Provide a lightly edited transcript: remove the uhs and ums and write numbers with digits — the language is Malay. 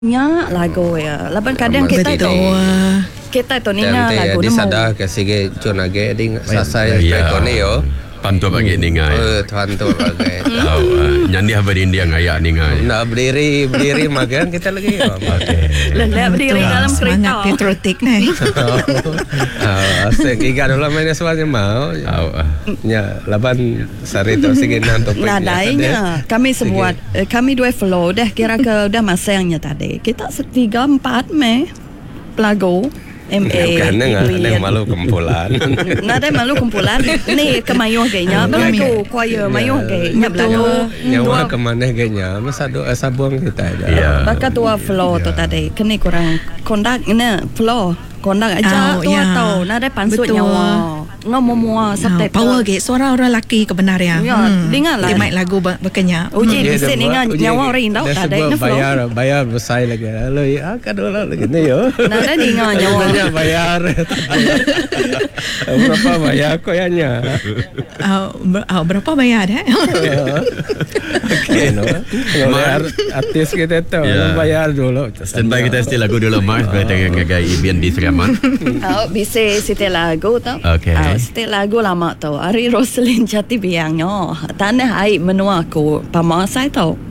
nya lagu ya. Laban kadang kita tu ni lagu ni namo. Sada kasi ke chonage ding sasai kone yo. Pantu bagi ningai. Tuan tu bagai. Nyandi habarin dia ngayak ningai. Nak berdiri makan kita lagi. Lelak berdiri dalam kereta. Semangat patriotik ni. Asyik ikan dalam mainnya semuanya mau. Ya, laban sari tu sikit nanti. Nadainya kami sebuat kami dua flow dah kira ke dah masanya tadi. Kita 3-4 lagu. Kan neng malu kumpulan. Nada malu kumpulan. Ni kemayuh gayanya belagu choir mayuh gayanya belagu. Nyawa kemana gayanya? Masa doa sabuang kita ada. Baka tua flow tu tadi. Kini kurang kondak ni flow. Kondak aja tua tau. Nada pansut nyawa. Ngomong mua subtitle. Power ke suara orang lelaki kebenarnya. Ya, dengar lah. Dia main lagu berkenyak. Uji mesti dengar nyawa orang tau. Tak ada flow. Bayar besar lagi. Lalu kadang lagi ni yo. Nada dengar nyawa. Bayar. Berapa bayar koyanya? Berapa bayar dah? Okey no. Artis kita tu bayar dulu. Standby kita still lagu dulu Mars berada dengan gagai Bian di Sriaman. Bisa setel lagu tau. Okey. Setel lagu lama tau. Ari Roslyn Jati Biangnya. Tanah air menua aku. Pamasai tau.